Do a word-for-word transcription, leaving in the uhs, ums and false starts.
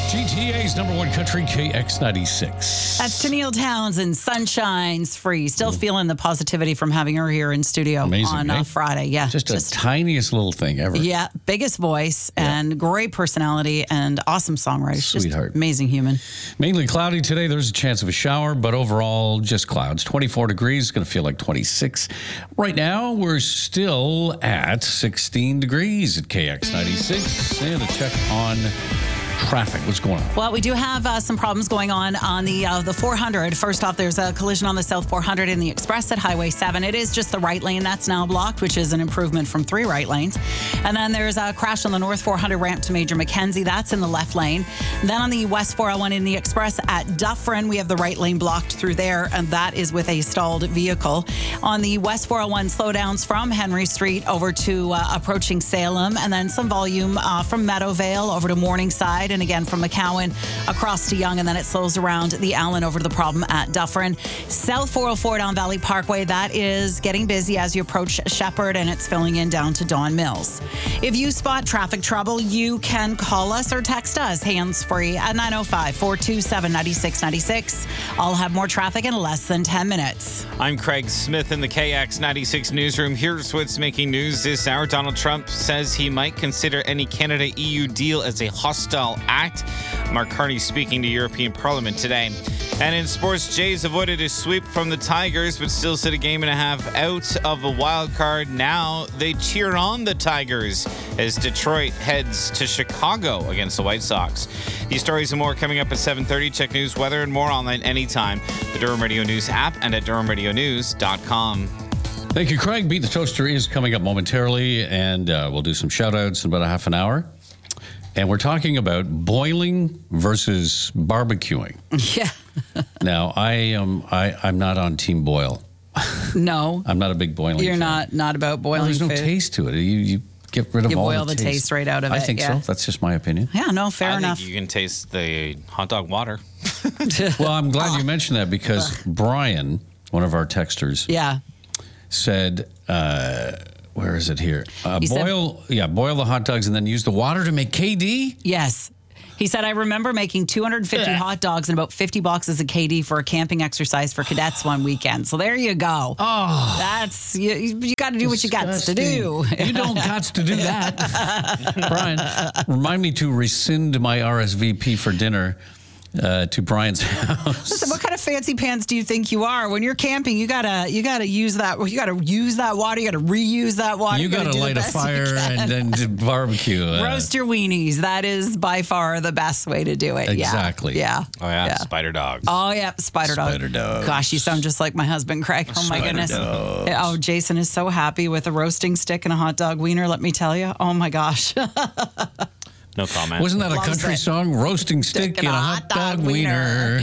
G T A's number one country, K X ninety-six. That's Tennille Townsend, Sunshine's Free. Still feeling the positivity from having her here in studio Amazing, on eh? uh, Friday. Yeah, Just, just a tiniest little thing ever. Yeah, biggest voice and yeah. great personality and awesome songwriter. Sweetheart. Just amazing human. Mainly cloudy today. There's a chance of a shower, but overall just clouds. twenty-four degrees. It's going to feel like twenty-six. Right now, we're still at sixteen degrees at K X ninety-six. And a check on traffic. What's going on? Well, we do have uh, some problems going on on the uh, the four hundred. First off, there's a collision on the South four hundred in the Express at Highway seven. It is just the right lane that's now blocked, which is an improvement from three right lanes. And then there's a crash on the North four hundred ramp to Major Mackenzie. That's in the left lane. And then on the West four oh one in the Express at Dufferin, we have the right lane blocked through there, and that is with a stalled vehicle. On the West four oh one, slowdowns from Henry Street over to uh, approaching Salem, and then some volume uh, from Meadowvale over to Morningside, and again from McCowan across to Yonge, and then it slows around the Allen over to the problem at Dufferin. South four oh four down Valley Parkway, that is getting busy as you approach Shepherd, and it's filling in down to Don Mills. If you spot traffic trouble, you can call us or text us hands-free at nine oh five, four two seven, nine six nine six. I'll have more traffic in less than ten minutes. I'm Craig Smith in the K X ninety-six newsroom. Here's what's making news this hour. Donald Trump says he might consider any Canada-E U deal as a hostile act. Mark Carney speaking to European Parliament today. And in sports, Jays avoided a sweep from the Tigers, but still sit a game and a half out of a wild card. Now they cheer on the Tigers as Detroit heads to Chicago against the White Sox. These stories and more coming up at seven thirty. Check news, weather, and more online anytime. The Durham Radio News app and at durham radio news dot com. Thank you, Craig. Beat the Toaster is coming up momentarily, and uh, we'll do some shout-outs in about a half an hour. And we're talking about boiling versus barbecuing. Yeah. Now, I am I, I'm not on Team Boil. No. I'm not a big boiling You're fan. not not about boiling well, there's no food. taste to it. You you get rid of you all boil the, the taste. taste right out of I it. I think yeah. so. That's just my opinion. Yeah, no, fair I enough. think you can taste the hot dog water. Well, I'm glad you mentioned that because Brian, one of our texters, yeah. said, uh, where is it here? Uh, He boil, said, yeah, boil the hot dogs and then use the water to make K D? Yes. He said, I remember making two hundred fifty hot dogs and about fifty boxes of K D for a camping exercise for cadets one weekend. So there you go. Oh. That's, you, you got to do what you got to do. You don't got to do that. Brian, remind me to rescind my R S V P for dinner uh, to Brian's house. Listen, what kind of fancy pants do you think you are? When you're camping, you gotta you gotta use that you gotta use that water, you gotta reuse that water. You, you gotta, gotta light a fire and then do barbecue. Uh, Roast your weenies. That is by far the best way to do it. Exactly. Yeah. Oh yeah, yeah. Spider dogs. Oh yeah, spider dog. Spider dogs. Gosh, you sound just like my husband, Craig. Oh my Spider goodness. dogs. Oh, Jason is so happy with a roasting stick and a hot dog wiener. Let me tell you. Oh my gosh. No comment. Wasn't that a Loves country it. song? Roasting stick, stick and a hot dog, dog wiener.